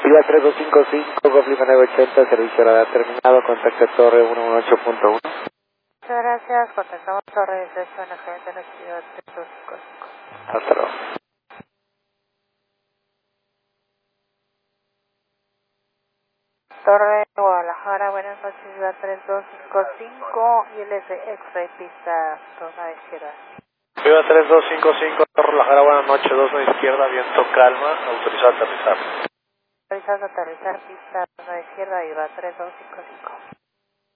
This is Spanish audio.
Viva 3255, Goblin 980, servicio radar terminado, contacto Torre 118.1. Muchas gracias, contactamos Torre 18 en la gente de la ciudad 3255. Hasta luego. Torre Guadalajara, buenas noches, ciudad 3255, ILS X-Ray, pista 2 izquierda. Viva 3255, Torre Guadalajara, buenas noches, 2 izquierda, viento calma, autorizado a aterrizar. Autorizado a aterrizar, pista 2 izquierda, Viva 3255.